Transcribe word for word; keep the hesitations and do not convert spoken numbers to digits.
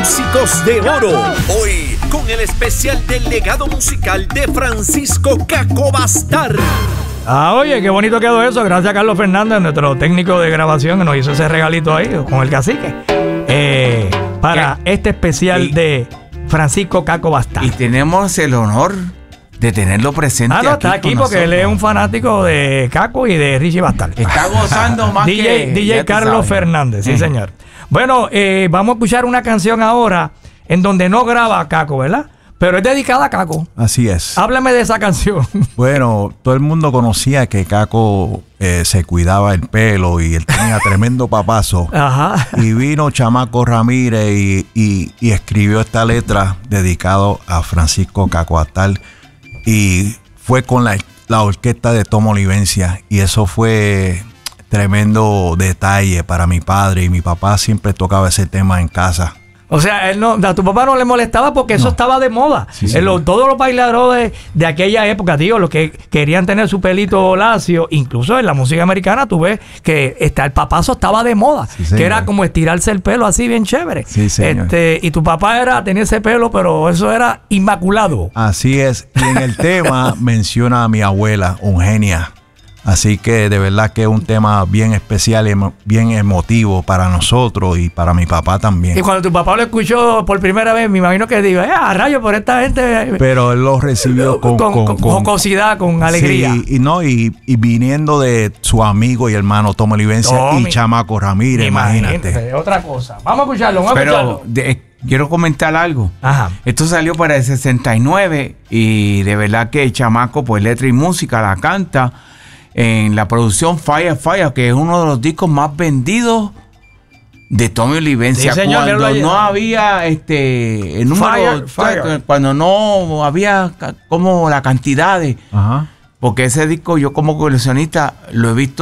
Músicos de Oro. Hoy con el especial del legado musical de Francisco Caco Bastar. Ah, oye, qué bonito quedó eso. Gracias a Carlos Fernández, nuestro técnico de grabación, que nos hizo ese regalito ahí con el cacique. Eh, para ¿Qué? este especial y, de Francisco Caco Bastar. Y tenemos el honor de tenerlo presente. Ah, no, está aquí, aquí porque nosotros. Él es un fanático de Caco y de Richie Bastar. Está gozando más D J, que... D J Carlos Fernández, sí, sí señor. Bueno, eh, vamos a escuchar una canción ahora en donde no graba Caco, ¿verdad? Pero es dedicada a Caco. Así es. Háblame de esa canción. Bueno, todo el mundo conocía que Caco eh, se cuidaba el pelo y él tenía tremendo papazo. Ajá. Y vino Chamaco Ramírez y, y, y escribió esta letra dedicado a Francisco Caco Bastar. Y fue con la, la orquesta de Tomo Olivencia. Y eso fue tremendo detalle para mi padre. Y mi papá siempre tocaba ese tema en casa. O sea, él no, a tu papá no le molestaba porque eso no. estaba de moda. Sí, sí. Lo, todos los bailadores de, de aquella época, tío, los que querían tener su pelito lacio, incluso en la música americana, tú ves que está, el papazo estaba de moda, sí, que era como estirarse el pelo así bien chévere. Sí, señor. Este, y tu papá era, tenía ese pelo, pero eso era inmaculado. Así es. Y en el tema menciona a mi abuela, Eugenia. Así que de verdad que es un tema bien especial y bien emotivo para nosotros y para mi papá también. Y cuando tu papá lo escuchó por primera vez, me imagino que digo, eh, a rayo por esta gente. Pero él lo recibió con, con, con, con, con jocosidad, con alegría. Sí, y, no, y, y viniendo de su amigo y hermano Tomo Olivencia no, y mi, Chamaco Ramírez, imagínate. imagínate. Otra cosa. Vamos a escucharlo, vamos Pero, a escucharlo. De, quiero comentar algo. Ajá. Esto salió para el sesenta y nueve y de verdad que el chamaco, pues letra y música la canta en la producción Fire Fire, que es uno de los discos más vendidos de Tommy Olivencia. Sí, señor, cuando no había este el número, Fire, Fire. cuando no había como la cantidad de... Ajá. Porque ese disco yo como coleccionista lo he visto